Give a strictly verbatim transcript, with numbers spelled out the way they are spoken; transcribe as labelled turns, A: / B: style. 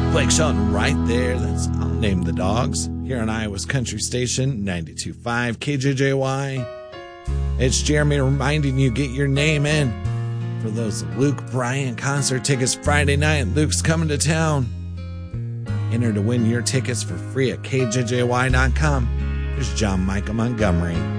A: Blake Shelton right there. That's I'll Name the Dogs here on Iowa's Country Station, ninety-two point five K J J Y. It's Jeremy reminding you, get your name in for those Luke Bryan concert tickets Friday night. Luke's coming to town. Enter to win your tickets for free at K J J Y dot com. There's John Micah Montgomery.